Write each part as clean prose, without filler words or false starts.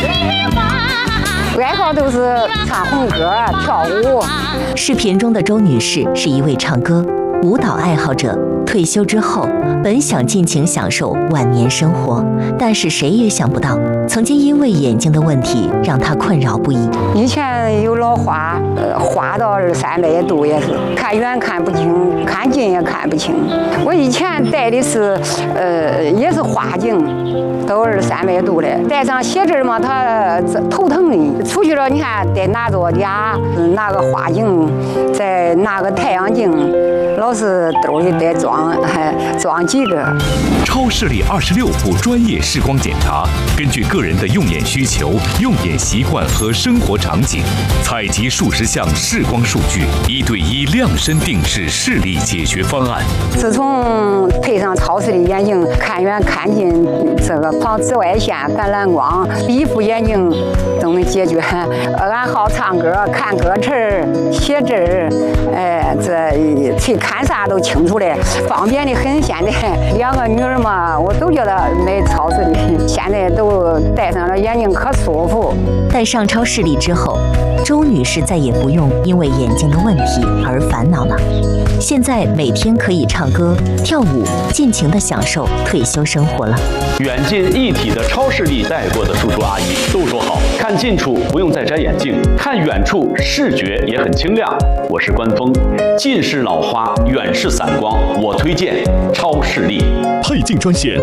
爱好都是唱红歌、跳舞。 视频中的周女士是一位唱歌、舞蹈爱好者。退休之后，本想尽情享受晚年生活，但是谁也想不到，曾经因为眼睛的问题让她困扰不已。 以前有老花，花到200-300度也是，看远看不清，看近也看不清。我以前戴的是，也是花镜，都200-300度的，戴上写字嘛，他头疼的。出去了，你看得拿着夹，拿个花镜，再拿个太阳镜，老是兜里得装几个。 超视力26步专业视光检查，根据个人的用眼需求、用眼习惯和生活场景，采集数十项视光数据，1对1量身定制视力解决方案。 自从配上超视力眼镜，看远看近，这个防紫外线、橄榄光，一副眼镜都能解决。俺好唱歌、看歌词、写字，这去看啥都清楚的，方便的很。现在2个女儿嘛，我都叫她买超视力，现在都戴上了眼镜可舒服。 戴上超视力之后，周女士再也不用因为眼睛的问题而烦恼了。现在每天可以唱歌、跳舞，尽情地享受退休生活了。 远近一体的超视力戴过的叔叔阿姨都说好，看近处不用再摘眼镜，看远处视觉也很清亮。我是关峰，近视老花，远视散光，我推荐超视力。 配镜专线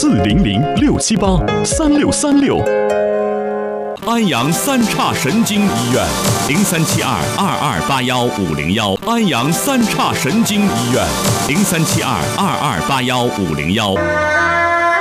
400-678-3636。 安阳三岔神经医院03722281-501，安阳三岔神经医院03722281-501。